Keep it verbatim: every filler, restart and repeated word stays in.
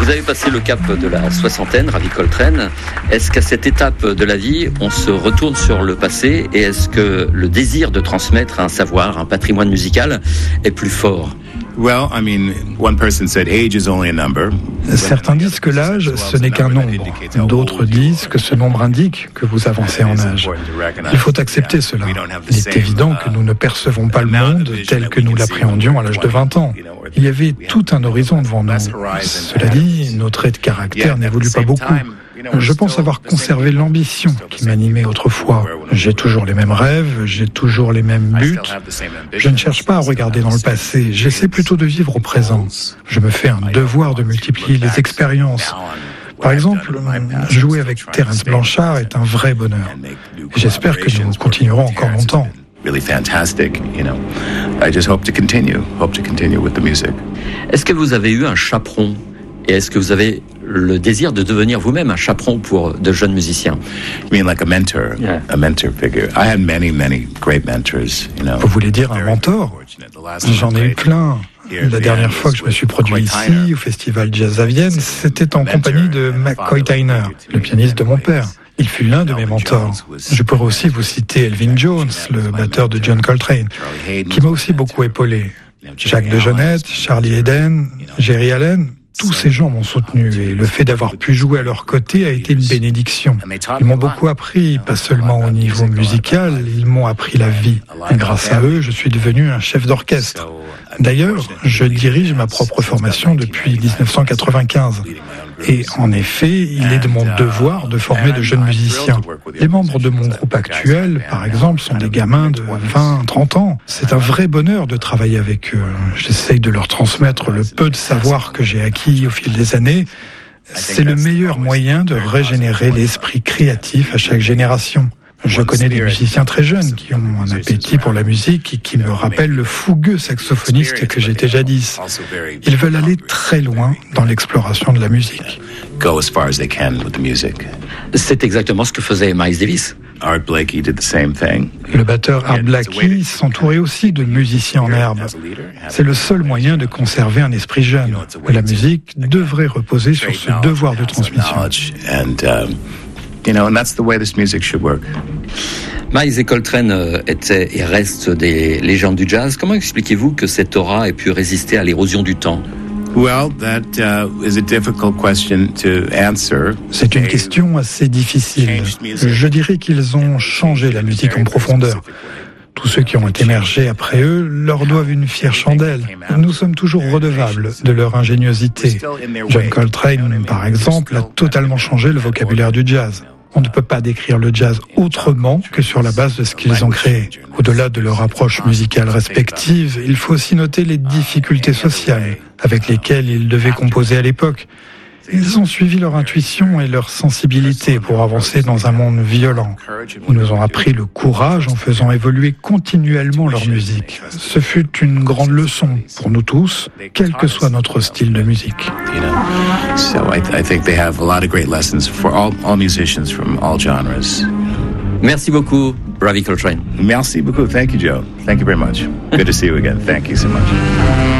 Vous avez passé le cap de la soixantaine, Ravi Coltrane. Est-ce qu'à cette étape de la vie, on se retourne sur le passé et est-ce que le désir de transmettre un savoir, un patrimoine musical est plus fort ? Well, I mean, one person said age is only a number. Certains disent que l'âge, ce n'est qu'un nombre. D'autres disent que ce nombre indique que vous avancez en âge. Il faut accepter cela. Il est évident que nous ne percevons pas le monde tel que nous l'appréhendions à l'âge de vingt ans. Il y avait tout un horizon devant nous. Cela dit, nos traits de caractère n'évoluent pas beaucoup. Je pense avoir conservé l'ambition qui m'animait autrefois. J'ai toujours les mêmes rêves, j'ai toujours les mêmes buts. Je ne cherche pas à regarder dans le passé, j'essaie plutôt de vivre au présent. Je me fais un devoir de multiplier les expériences. Par exemple, jouer avec Terence Blanchard est un vrai bonheur. J'espère que nous continuerons encore longtemps. Really fantastic, you know. I just hope to continue, hope to continue with the music. Est-ce que vous avez eu un chaperon ? Et est-ce que vous avez le désir de devenir vous-même un chaperon pour de jeunes musiciens? I mean, like a mentor, yeah. a mentor figure. I had many, many great mentors, you know. Vous voulez dire un mentor? J'en ai eu plein. La dernière fois que je me suis produit ici, au Festival Jazz à Vienne, c'était en compagnie de McCoy Tyner, le pianiste de mon père. Il fut l'un de mes mentors. Je pourrais aussi vous citer Elvin Jones, le batteur de John Coltrane, qui m'a aussi beaucoup épaulé. Jacques DeJohnette, Charlie Eden, Jerry Allen, tous ces gens m'ont soutenu et le fait d'avoir pu jouer à leur côté a été une bénédiction. Ils m'ont beaucoup appris, pas seulement au niveau musical, ils m'ont appris la vie. Et grâce à eux, je suis devenu un chef d'orchestre. D'ailleurs, je dirige ma propre formation depuis dix-neuf cent quatre-vingt-quinze. Et en effet, il est de mon devoir de former de jeunes musiciens. Les membres de mon groupe actuel, par exemple, sont des gamins de vingt, trente ans. C'est un vrai bonheur de travailler avec eux. J'essaye de leur transmettre le peu de savoir que j'ai acquis au fil des années. C'est le meilleur moyen de régénérer l'esprit créatif à chaque génération. Je connais des musiciens très jeunes qui ont un appétit pour la musique et qui me rappellent le fougueux saxophoniste que j'étais jadis. Ils veulent aller très loin dans l'exploration de la musique. C'est exactement ce que faisait Miles Davis. Art Blakey did the same thing. Le batteur Art Blakey s'entourait aussi de musiciens en herbe. C'est le seul moyen de conserver un esprit jeune. La musique devrait reposer sur ce devoir de transmission. You know, and that's the way this music should work. Miles et Coltrane étaient et restent des légendes du jazz. Comment expliquez-vous que cette aura ait pu résister à l'érosion du temps? Well, that uh, is a difficult question to answer. C'est une question assez difficile. Je dirais qu'ils ont changé la musique en profondeur. Tous ceux qui ont émergé après eux leur doivent une fière chandelle. Nous sommes toujours redevables de leur ingéniosité. John Coltrane, par exemple, a totalement changé le vocabulaire du jazz. On ne peut pas décrire le jazz autrement que sur la base de ce qu'ils ont créé. Au-delà de leur approche musicale respective, il faut aussi noter les difficultés sociales avec lesquelles ils devaient composer à l'époque. Ils ont suivi leur intuition et leur sensibilité pour avancer dans un monde violent. Ils nous ont appris le courage en faisant évoluer continuellement leur musique. Ce fut une grande leçon pour nous tous, quel que soit notre style de musique. So I, I think they have a lot of great lessons for all, all musicians from all genres. Merci beaucoup, Ravi Coltrane. Merci beaucoup. Thank you, Joe. Thank you very much. Good to see you again. Thank you so much.